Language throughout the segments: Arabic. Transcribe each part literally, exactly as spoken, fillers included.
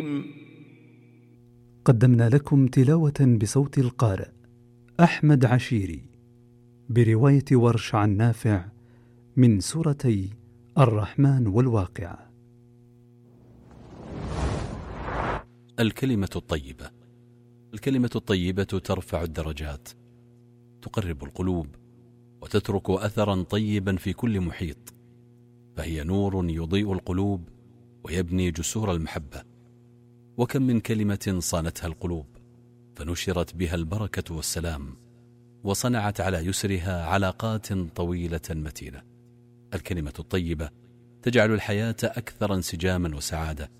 قدمنا لكم تلاوة بصوت القارئ أحمد عشيري برواية ورش عن نافع من سورتي الرحمن والواقعة. الكلمة الطيبة. الكلمة الطيبة ترفع الدرجات، تقرب القلوب، وتترك أثرا طيبا في كل محيط، فهي نور يضيء القلوب ويبني جسور المحبة. وكم من كلمة صانتها القلوب فنشرت بها البركة والسلام، وصنعت على يسرها علاقات طويلة متينة. الكلمة الطيبة تجعل الحياة أكثر انسجاما وسعادة،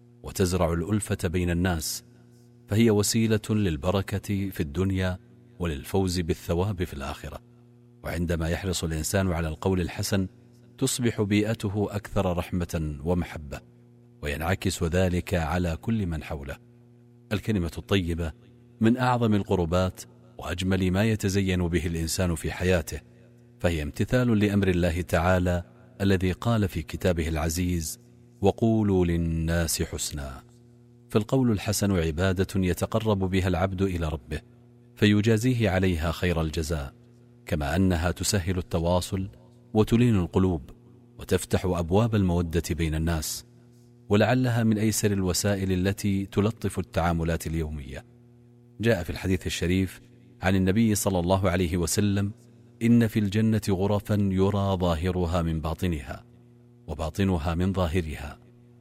وتزرع الألفة بين الناس، فهي وسيلة للبركة في الدنيا وللفوز بالثواب في الآخرة. وعندما يحرص الإنسان على القول الحسن تصبح بيئته أكثر رحمة ومحبة، وينعكس ذلك على كل من حوله. الكلمة الطيبة من أعظم القربات وأجمل ما يتزين به الإنسان في حياته، فهي امتثال لأمر الله تعالى الذي قال في كتابه العزيز: وقولوا للناس حسنا. فالقول الحسن عبادة يتقرب بها العبد إلى ربه فيجازيه عليها خير الجزاء، كما أنها تسهل التواصل وتلين القلوب وتفتح أبواب المودة بين الناس، ولعلها من أيسر الوسائل التي تلطف التعاملات اليومية. جاء في الحديث الشريف عن النبي صلى الله عليه وسلم: إن في الجنة غرفا يرى ظاهرها من باطنها وباطنها من ظاهرها.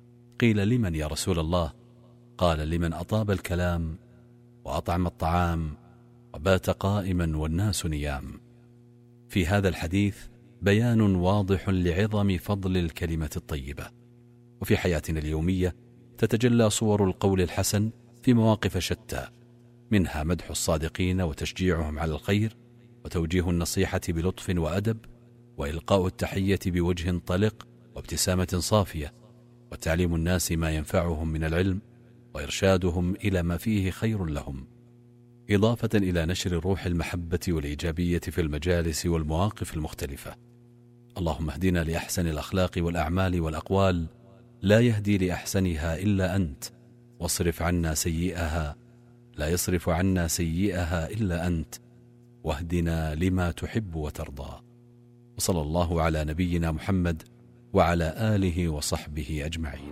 قيل: لمن يا رسول الله؟ قال: لمن أطاب الكلام وأطعم الطعام وبات قائما والناس نيام. في هذا الحديث بيان واضح لعظم فضل الكلمة الطيبة. وفي حياتنا اليومية تتجلى صور القول الحسن في مواقف شتى، منها مدح الصادقين وتشجيعهم على الخير، وتوجيه النصيحة بلطف وأدب، وإلقاء التحية بوجه طلق وابتسامة صافية، وتعليم الناس ما ينفعهم من العلم، وإرشادهم إلى ما فيه خير لهم، إضافة إلى نشر روح المحبة والإيجابية في المجالس والمواقف المختلفة. اللهم اهدنا لأحسن الأخلاق والأعمال والأقوال، لا يهدي لأحسنها إلا أنت، واصرف عنا سيئها، لا يصرف عنا سيئها إلا أنت، واهدنا لما تحب وترضى. وصلى الله على نبينا محمد وعلى آله وصحبه أجمعين.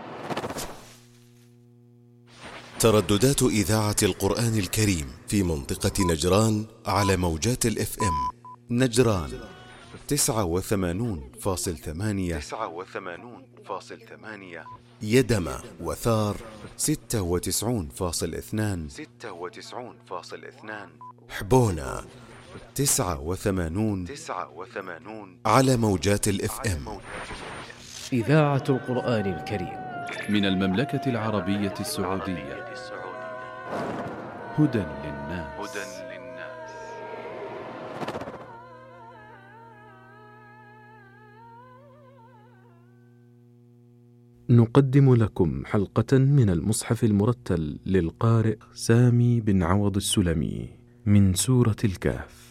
ترددات إذاعة القرآن الكريم في منطقة نجران على موجات الاف ام نجران تسعة وثمانون فاصل ثمانية تسعة وثمانون فاصل ثمانية، يدمى وثار ستة وتسعون فاصل اثنان ستة وتسعون فاصل اثنان، حبونا تسعة وثمانون تسعة وثمانون على موجات الاف ام. إذاعة القرآن الكريم من المملكة العربية السعودية. هدى للناس. هدى للناس. نقدم لكم حلقة من المصحف المرتل للقارئ سامي بن عوض السلمي من سورة الكهف.